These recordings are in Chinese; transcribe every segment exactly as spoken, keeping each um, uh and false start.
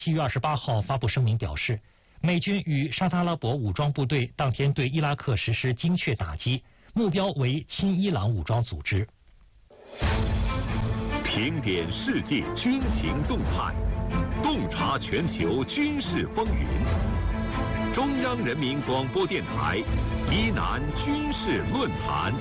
七月二十八号发布声明表示，美军与沙特阿拉伯武装部队当天对伊拉克实施精确打击，目标为亲伊朗武装组织。 评点世界军情动态，洞察全球军事风云。中央人民广播电台伊南军事论坛。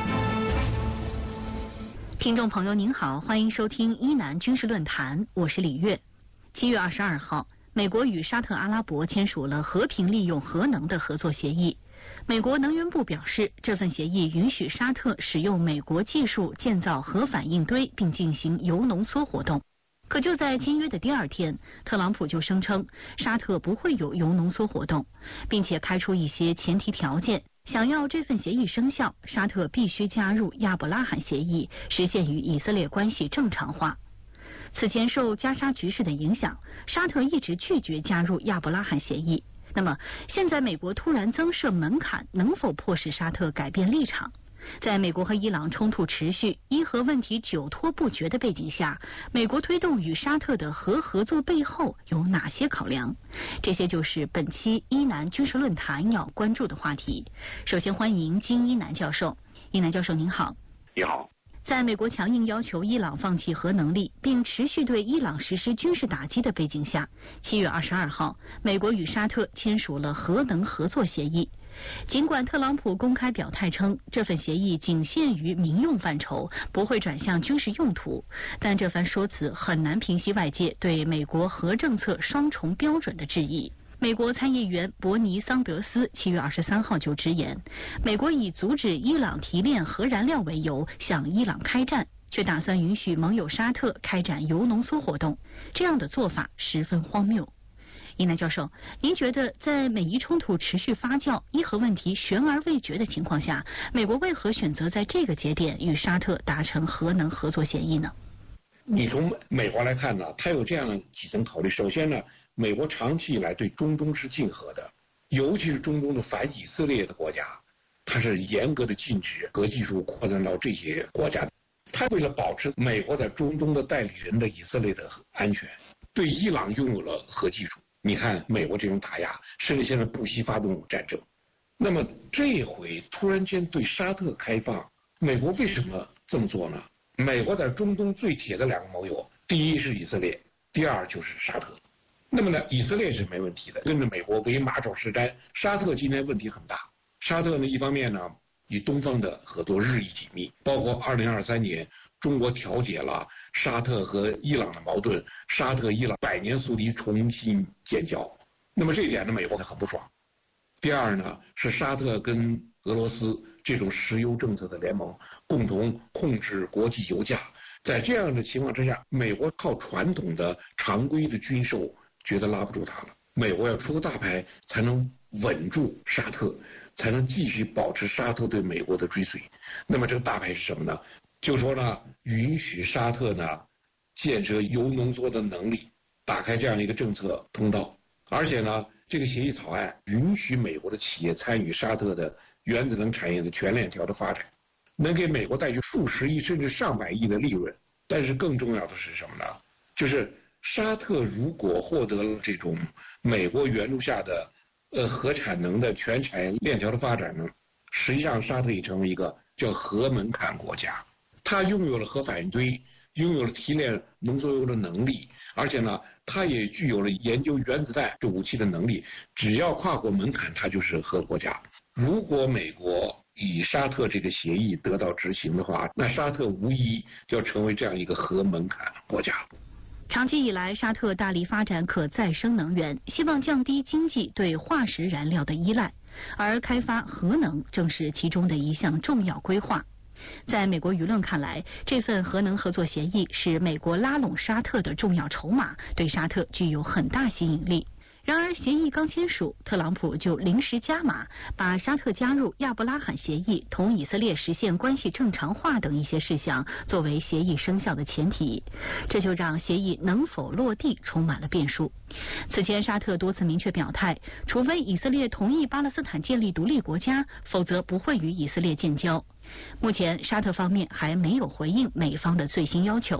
听众朋友您好，欢迎收听伊南军事论坛，我是李月。七月二十二号，美国与沙特阿拉伯签署了和平利用核能的合作协议。美国能源部表示，这份协议允许沙特使用美国技术建造核反应堆，并进行铀浓缩活动。可就在签约的第二天，特朗普就声称沙特不会有铀浓缩活动，并且开出一些前提条件。想要这份协议生效，沙特必须加入亚伯拉罕协议，实现与以色列关系正常化。此前受加沙局势的影响，沙特一直拒绝加入亚伯拉罕协议。那么现在美国突然增设门槛，能否迫使沙特改变立场？在美国和伊朗冲突持续、伊核问题久拖不决的背景下，美国推动与沙特的核合作背后有哪些考量？这些就是本期伊南军事论坛要关注的话题。首先欢迎金一南教授。一南教授您好。 你好。 在美国强硬要求伊朗放弃核能力，并持续对伊朗实施军事打击的背景下，七月二十二号，美国与沙特签署了核能合作协议。尽管特朗普公开表态称这份协议仅限于民用范畴，不会转向军事用途，但这番说辞很难平息外界对美国核政策双重标准的质疑。美国参议员伯尼·桑德斯七月二十三号就直言，美国以阻止伊朗提炼核燃料为由向伊朗开战，却打算允许盟友沙特开展铀浓缩活动，这样的做法十分荒谬。伊南教授，您觉得在美伊冲突持续发酵、伊核问题悬而未决的情况下，美国为何选择在这个节点与沙特达成核能合作协议呢？ 你从美国来看呢，它有这样的几层考虑。首先呢，美国长期以来对中东是禁核的，尤其是中东的反以色列的国家，它是严格的禁止核技术扩展到这些国家。它为了保持美国在中东的代理人的以色列的安全，对伊朗拥有了核技术。你看美国这种打压，甚至现在不惜发动战争。那么这回突然间对沙特开放，美国为什么这么做呢？美国在中东最铁的两个盟友，第一是以色列，第二就是沙特。那么呢，以色列是没问题的，跟着美国为马首是瞻。沙特今天问题很大，沙特呢一方面呢与东方的合作日益紧密，包括二零二三年中国调解了沙特和伊朗的矛盾，沙特伊朗百年宿敌重新建交。那么这一点呢，美国很不爽。第二呢，是沙特跟俄罗斯这种石油政策的联盟，共同控制国际油价。在这样的情况之下，美国靠传统的常规的军售觉得拉不住它了，美国要出个大牌才能稳住沙特，才能继续保持沙特对美国的追随。那么这个大牌是什么呢？就说呢，允许沙特呢建设铀浓缩的能力，打开这样一个政策通道。而且呢，这个协议草案允许美国的企业参与沙特的原子能产业的全链条的发展，能给美国带去数十亿甚至上百亿的利润。但是更重要的是什么呢？就是沙特如果获得了这种美国援助下的呃核产能的全产业链条的发展呢，实际上沙特已成为一个叫核门槛国家。它拥有了核反应堆，拥有了提炼浓缩铀的能力，而且呢，它也具有了研究原子弹这武器的能力。只要跨过门槛，它就是核国家。如果美国以沙特这个协议得到执行的话，那沙特无疑就要成为这样一个核门槛国家。 长期以来，沙特大力发展可再生能源，希望降低经济对化石燃料的依赖，而开发核能正是其中的一项重要规划。在美国舆论看来，这份核能合作协议是美国拉拢沙特的重要筹码，对沙特具有很大吸引力。然而，协议刚签署，特朗普就临时加码，把沙特加入亚伯拉罕协议、同以色列实现关系正常化等一些事项作为协议生效的前提，这就让协议能否落地充满了变数。此前，沙特多次明确表态，除非以色列同意巴勒斯坦建立独立国家，否则不会与以色列建交。目前，沙特方面还没有回应美方的最新要求。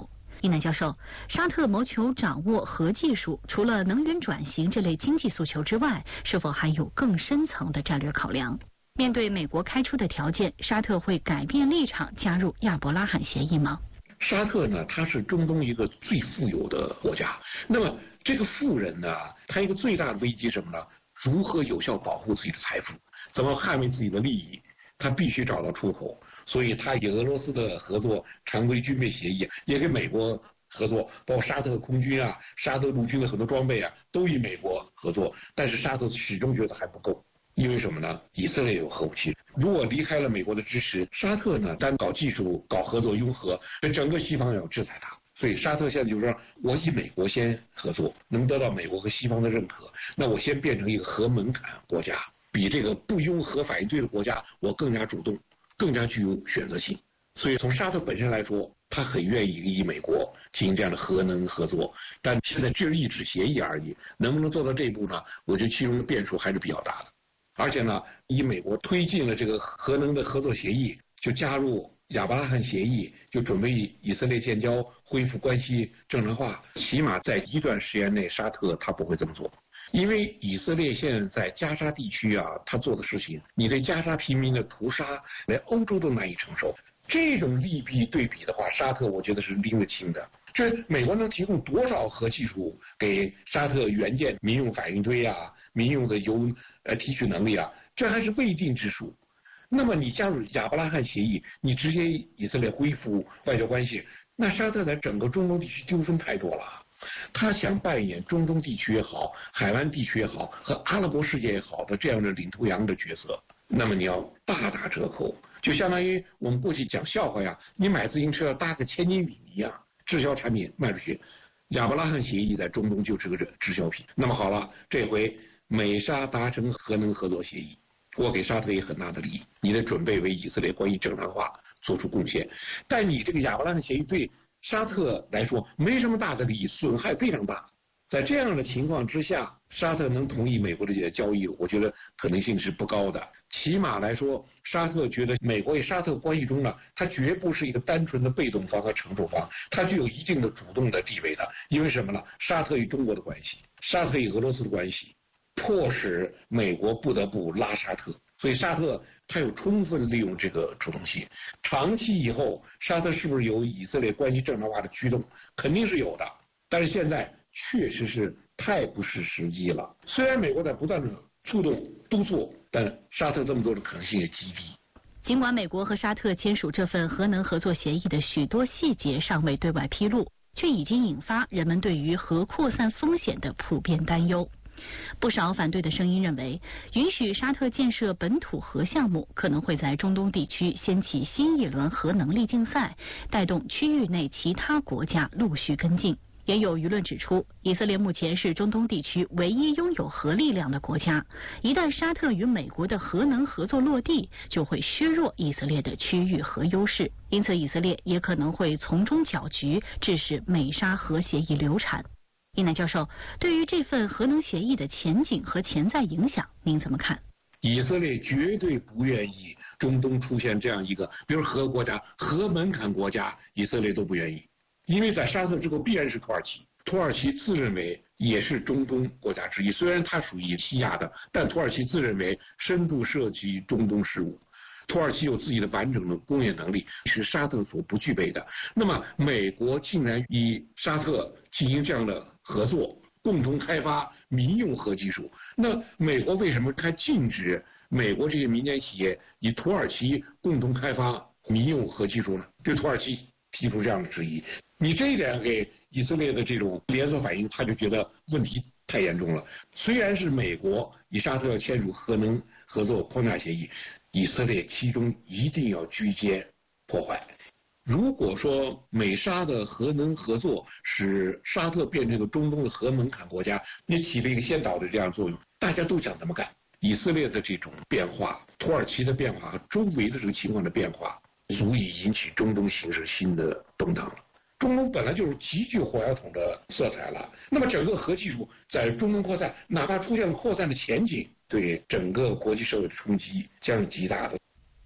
伊南教授，沙特谋求掌握核技术，除了能源转型这类经济诉求之外，是否还有更深层的战略考量？面对美国开出的条件，沙特会改变立场加入亚伯拉罕协议吗？ 沙特呢，它是中东一个最富有的国家。那么这个富人呢，他一个最大的危机是什么呢？如何有效保护自己的财富？怎么捍卫自己的利益？他必须找到出口。所以他与俄罗斯的合作常规军备协议，也跟美国合作，包括沙特空军啊、沙特陆军的很多装备啊，都与美国合作。但是沙特始终觉得还不够，因为什么呢？以色列有核武器，如果离开了美国的支持，沙特呢单搞技术、搞合作拥核，整个西方要制裁他。所以沙特现在就是说，我与美国先合作，能得到美国和西方的认可，那我先变成一个核门槛国家，比这个不拥核反应堆的国家我更加主动，更加具有选择性。所以从沙特本身来说，他很愿意与美国进行这样的核能合作，但现在只是一纸协议而已，能不能做到这一步呢？我觉得其中的变数还是比较大的。而且呢，以美国推进了这个核能的合作协议，就加入亚伯拉罕协议，就准备以色列建交，恢复关系正常化，起码在一段时间内，沙特他不会这么做。因为以色列现在在加沙地区啊，他做的事情，你对加沙平民的屠杀，连欧洲都难以承受。这种利弊对比的话，沙特我觉得是拎得清的。这美国能提供多少核技术给沙特援建民用反应堆啊、民用的油呃提取能力啊，这还是未定之数。那么你加入亚伯拉罕协议，你直接以色列恢复外交关系，那沙特在整个中东地区纠纷太多了。他想扮演中东地区也好、海湾地区也好和阿拉伯世界也好的这样的领头羊的角色，那么你要大打折扣，就相当于我们过去讲笑话呀，你买自行车要搭个千斤顶一样，滞销产品卖出去。亚伯拉罕协议在中东就是个滞销品。那么好了，这回美沙达成核能合作协议，我给沙特也很大的利益，你的准备为以色列关系正常化做出贡献，但你这个亚伯拉罕协议对沙特来说没什么大的利益，损害非常大。在这样的情况之下，沙特能同意美国的这些交易，我觉得可能性是不高的。起码来说，沙特觉得美国与沙特关系中呢，它绝不是一个单纯的被动方和承受方，它具有一定的主动的地位的。因为什么呢？沙特与中国的关系，沙特与俄罗斯的关系，迫使美国不得不拉沙特。所以沙特它有充分利用这个主动性。长期以后，沙特是不是有以色列关系正常化的驱动？肯定是有的。但是现在确实是太不是时机了。虽然美国在不断的触动督促，但沙特这么做的可能性也极低。 尽管美国和沙特签署这份核能合作协议的许多细节尚未对外披露，却已经引发人们对于核扩散风险的普遍担忧。不少反对的声音认为，允许沙特建设本土核项目可能会在中东地区掀起新一轮核能力竞赛，带动区域内其他国家陆续跟进。也有舆论指出，以色列目前是中东地区唯一拥有核力量的国家，一旦沙特与美国的核能合作落地，就会削弱以色列的区域核优势，因此以色列也可能会从中搅局，致使美沙核协议流产。伊南教授，对于这份核能协议的前景和潜在影响，您怎么看？ 以色列绝对不愿意中东出现这样一个，比如核国家、核门槛国家，以色列都不愿意。因为在沙特之后必然是土耳其，土耳其自认为也是中东国家之一，虽然它属于西亚的，但土耳其自认为深度涉及中东事务。土耳其有自己的完整的工业能力，是沙特所不具备的。那么美国竟然与沙特进行这样的合作，共同开发民用核技术，那美国为什么还禁止美国这些民间企业与土耳其共同开发民用核技术呢？对土耳其提出这样的质疑，你这一点给以色列的这种连锁反应，他就觉得问题太严重了。虽然是美国与沙特签署核能合作框架协议，以色列其中一定要居间破坏。如果说美沙的核能合作使沙特变成一个中东的核门槛国家，也起了一个先导的这样作用，大家都想怎么干。以色列的这种变化，土耳其的变化和周围的这个情况的变化，足以引起中东形势新的动荡了。中东本来就是极具火药桶的色彩了，那么整个核技术在中东扩散，哪怕出现了扩散的前景，对整个国际社会的冲击将是极大的。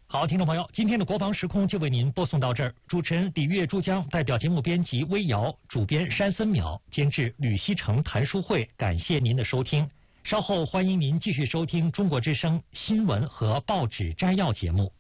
好，听众朋友，今天的国防时空就为您播送到这儿。主持人李月、珠江，代表节目编辑微瑶，主编山森淼，监制吕锡成、谭书慧，感谢您的收听。稍后欢迎您继续收听中国之声新闻和报纸摘要节目。